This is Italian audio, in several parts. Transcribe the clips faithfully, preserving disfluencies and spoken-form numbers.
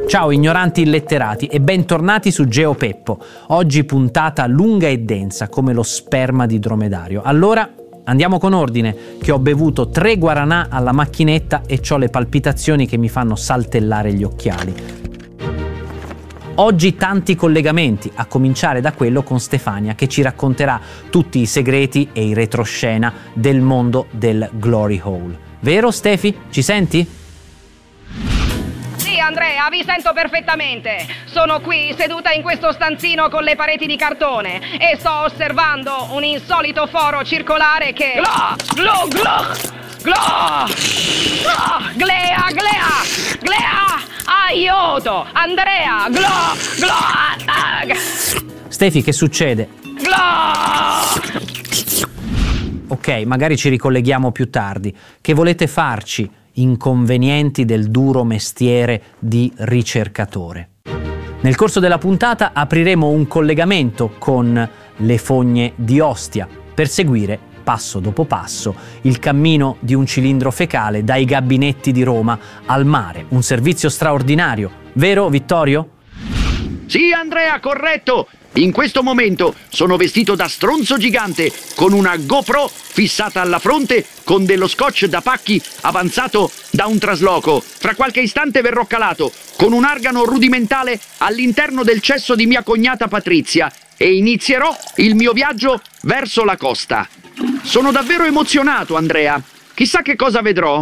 Ciao ignoranti illetterati e bentornati su GeoPeppo. Oggi puntata lunga e densa come lo sperma di dromedario. Allora andiamo con ordine, che ho bevuto tre guaranà alla macchinetta e c'ho le palpitazioni che mi fanno saltellare gli occhiali. Oggi tanti collegamenti, a cominciare da quello con Stefania, che ci racconterà tutti i segreti e i retroscena del mondo del Glory Hole. Vero Stefi? Ci senti? Sì, Andrea, vi sento perfettamente. Sono qui seduta in questo stanzino con le pareti di cartone e sto osservando un insolito foro circolare che... Gla! Glo! Glo! Glo! Glo! Glea! Glea! Glea! Aiuto! Andrea! Glo! Glo! Stefi, che succede? Glo! Ok, magari ci ricolleghiamo più tardi. Che volete farci? Inconvenienti del duro mestiere di ricercatore. Nel corso della puntata apriremo un collegamento con le fogne di Ostia per seguire passo dopo passo il cammino di un cilindro fecale dai gabinetti di Roma al mare, un servizio straordinario, vero Vittorio? Sì, Andrea, corretto! In questo momento sono vestito da stronzo gigante con una GoPro fissata alla fronte con dello scotch da pacchi avanzato da un trasloco. Fra qualche istante verrò calato con un argano rudimentale all'interno del cesso di mia cognata Patrizia e inizierò il mio viaggio verso la costa. Sono davvero emozionato, Andrea. Chissà che cosa vedrò.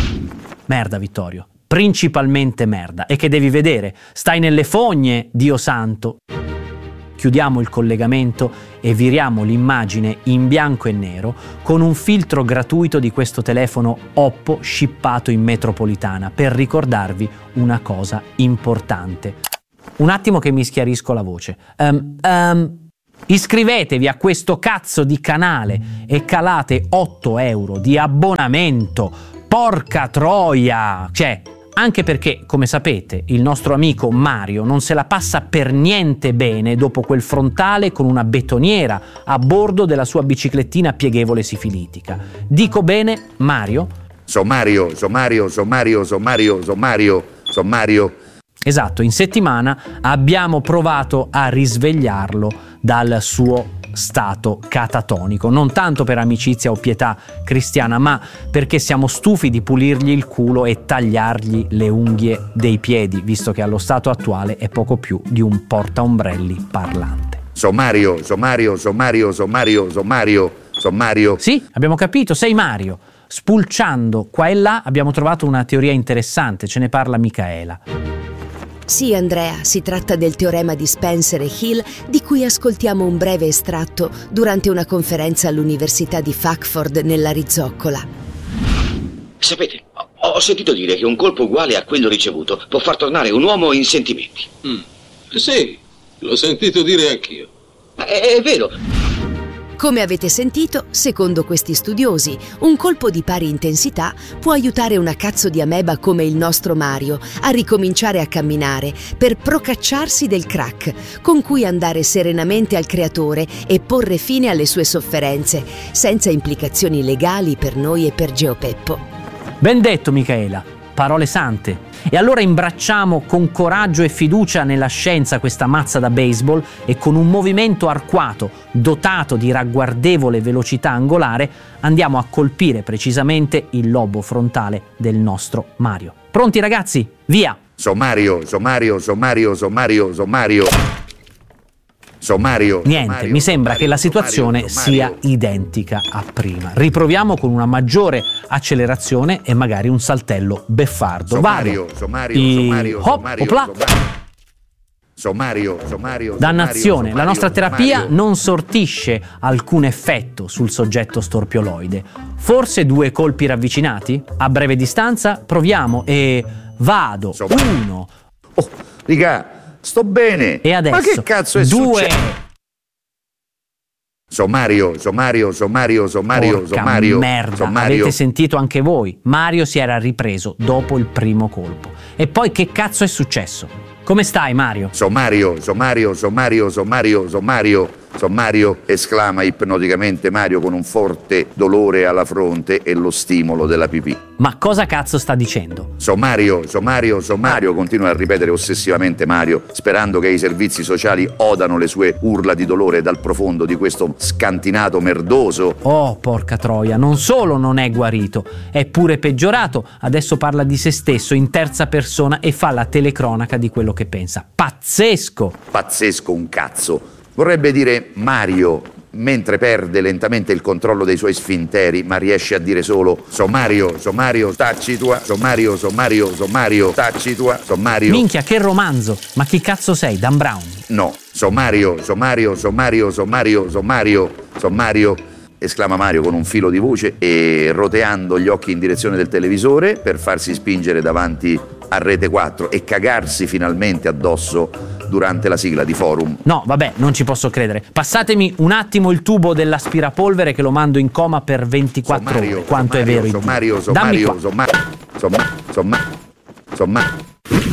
Merda, Vittorio. Principalmente merda. E che devi vedere? Stai nelle fogne, Dio santo. Chiudiamo il collegamento e viriamo l'immagine in bianco e nero con un filtro gratuito di questo telefono Oppo shippato in metropolitana per ricordarvi una cosa importante. Un attimo che mi schiarisco la voce. Um, um, iscrivetevi a questo cazzo di canale e calate otto euro di abbonamento. Porca troia! Cioè, anche perché, come sapete, il nostro amico Mario non se la passa per niente bene dopo quel frontale con una betoniera a bordo della sua biciclettina pieghevole sifilitica. Dico bene, Mario? Sommario, sommario, sommario, sommario, sommario, sommario. Esatto, in settimana abbiamo provato a risvegliarlo dal suo stato catatonico, non tanto per amicizia o pietà cristiana, ma perché siamo stufi di pulirgli il culo e tagliargli le unghie dei piedi, visto che allo stato attuale è poco più di un portaombrelli parlante. Sommario, sommario, sommario, sommario, sommario, sommario. Sì, abbiamo capito, sei Mario. Spulciando qua e là abbiamo trovato una teoria interessante, ce ne parla Micaela. Sì, Andrea, si tratta del teorema di Spencer e Hill, di cui ascoltiamo un breve estratto durante una conferenza all'Università di Fackford nella Rizzoccola. Sapete, ho sentito dire che un colpo uguale a quello ricevuto può far tornare un uomo in sentimenti. Mm. Sì, l'ho sentito dire anch'io. È, è vero. Come avete sentito, secondo questi studiosi, un colpo di pari intensità può aiutare una cazzo di ameba come il nostro Mario a ricominciare a camminare per procacciarsi del crack, con cui andare serenamente al creatore e porre fine alle sue sofferenze, senza implicazioni legali per noi e per GeoPeppo. Ben detto, Micaela. Parole sante. E allora imbracciamo con coraggio e fiducia nella scienza questa mazza da baseball e con un movimento arcuato, dotato di ragguardevole velocità angolare, andiamo a colpire precisamente il lobo frontale del nostro Mario. Pronti ragazzi? Via! Sommario, sommario, sommario, sommario, sommario. Sommario. Niente, sommario, mi sembra sommario, che la situazione sommario, sia sommario. identica a prima. Riproviamo con una maggiore accelerazione e magari un saltello beffardo. Sommario, Vado. sommario, I... sommario, Hop, sommario, opla. sommario, sommario. Dannazione, sommario, la nostra terapia sommario. non sortisce alcun effetto sul soggetto storpioloide. Forse due colpi ravvicinati? A breve distanza proviamo e vado. Sommario. Uno. Oh, riga. Sto bene. E adesso ma che cazzo è due. successo? Sommario, sommario, sommario, sommario, Porca sommario. merda, sommario. avete sentito anche voi? Mario si era ripreso dopo il primo colpo. E poi che cazzo è successo? Come stai, Mario? Sommario, sommario, sommario, sommario, sommario, sommario, esclama ipnoticamente Mario con un forte dolore alla fronte e lo stimolo della pipì. Ma cosa cazzo sta dicendo? Sommario, sommario, sommario, continua a ripetere ossessivamente Mario, sperando che i servizi sociali odano le sue urla di dolore dal profondo di questo scantinato merdoso. Oh, porca troia, non solo non è guarito, è pure peggiorato. Adesso parla di se stesso in terza persona e fa la telecronaca di quello che pensa. Pazzesco! Pazzesco un cazzo. Vorrebbe dire Mario, mentre perde lentamente il controllo dei suoi sfinteri, ma riesce a dire solo sommario, sommario, tacci tua, sommario, sommario, sommario, tacci tua, sommario. Minchia, che romanzo! Ma chi cazzo sei, Dan Brown? No, sommario, sommario, sommario, sommario, sommario, sommario, esclama Mario con un filo di voce e roteando gli occhi in direzione del televisore per farsi spingere davanti a Rete quattro e cagarsi finalmente addosso durante la sigla di Forum. No, vabbè, non ci posso credere. Passatemi un attimo il tubo dell'aspirapolvere che lo mando in coma per ventiquattro sommario, ore. Quanto sommario, è vero? Sommario, sommario, sommario, sommario, sommario, sommario, sommario.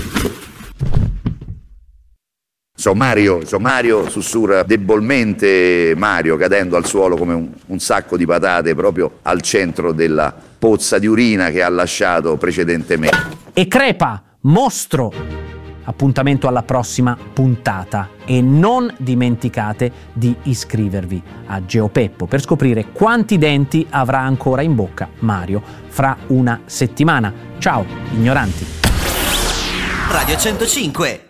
Sommario, sommario, sussurra debolmente Mario, cadendo al suolo come un, un sacco di patate proprio al centro della pozza di urina che ha lasciato precedentemente. E crepa, mostro! Appuntamento alla prossima puntata e non dimenticate di iscrivervi a GeoPeppo per scoprire quanti denti avrà ancora in bocca Mario fra una settimana. Ciao, ignoranti! Radio centocinque